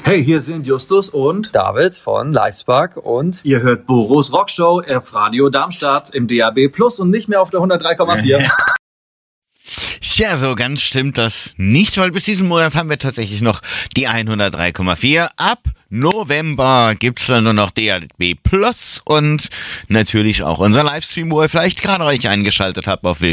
Hey, hier sind Justus und David von Livespark und ihr hört Boros Rockshow auf Radio Darmstadt im DAB Plus und nicht mehr auf der 103,4. Tja, so ganz stimmt das nicht, weil bis diesen Monat haben wir tatsächlich noch die 103,4. Ab November gibt's dann nur noch DAB Plus und natürlich auch unser Livestream, wo ihr vielleicht gerade euch eingeschaltet habt auf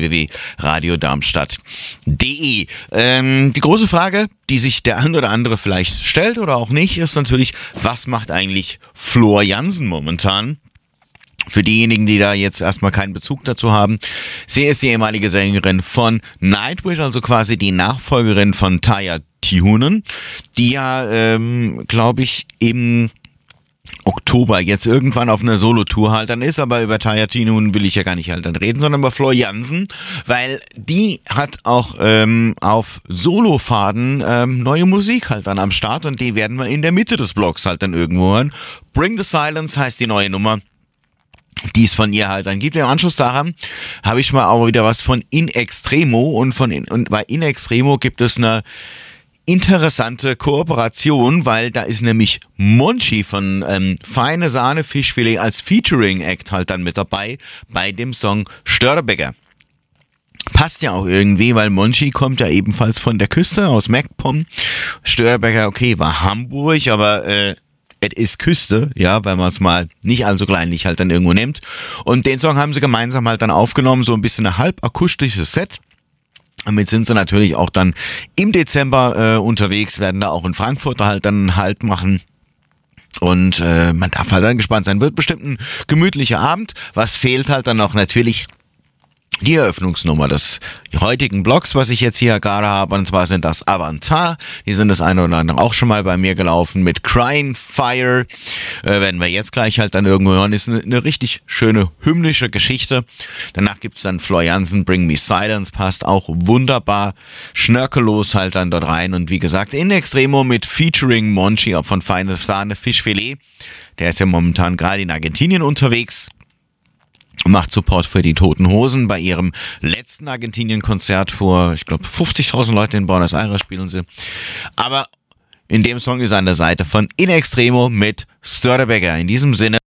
www.radiodarmstadt.de. Die große Frage, die sich der ein oder andere vielleicht stellt oder auch nicht, ist natürlich, was macht eigentlich Floor Jansen momentan? Für diejenigen, die da jetzt erstmal keinen Bezug dazu haben, sie ist die ehemalige Sängerin von Nightwish, also quasi die Nachfolgerin von Tarja Turunen, die ja, glaube ich, im Oktober jetzt irgendwann auf einer Solo-Tour halt dann ist, aber über Tarja Turunen will ich ja gar nicht halt dann reden, sondern über Floor Jansen, weil die hat auch auf Solofaden neue Musik halt dann am Start und die werden wir in der Mitte des Blogs halt dann irgendwo hören. Bring the Silence heißt die neue Nummer, die es von ihr halt dann gibt. Im Anschluss daran habe ich mal auch wieder was von In Extremo und bei In Extremo gibt es eine interessante Kooperation, weil da ist nämlich Monchi von Feine Sahne Fischfilet als Featuring-Act halt dann mit dabei bei dem Song Störtebeker. Passt ja auch irgendwie, weil Monchi kommt ja ebenfalls von der Küste aus MacPom. Störtebeker, okay, war Hamburg, aber es ist Küste, ja, weil man es mal nicht allzu kleinlich halt dann irgendwo nimmt. Und den Song haben sie gemeinsam halt dann aufgenommen, so ein bisschen ein halb akustisches Set. Damit sind sie natürlich auch dann im Dezember unterwegs, werden da auch in Frankfurt halt dann einen Halt machen. Und man darf halt dann gespannt sein. Wird bestimmt ein gemütlicher Abend. Was fehlt halt dann noch natürlich? Die Eröffnungsnummer des heutigen Blogs, was ich jetzt hier gerade habe, und zwar sind das Avantar. Die sind das eine oder andere auch schon mal bei mir gelaufen mit Crying Fire. Werden wir jetzt gleich halt dann irgendwo hören. Ist eine richtig schöne hymnische Geschichte. Danach gibt's dann Floor Jansen, Bring Me Silence, passt auch wunderbar schnörkellos halt dann dort rein. Und wie gesagt, In Extremo mit Featuring Monchi von Feine Sahne Fischfilet. Der ist ja momentan gerade in Argentinien unterwegs. Macht Support für die Toten Hosen. Bei ihrem letzten Argentinien-Konzert vor, ich glaube, 50.000 Leute in Buenos Aires spielen sie. Aber in dem Song ist er an der Seite von In Extremo mit Störtebeker. In diesem Sinne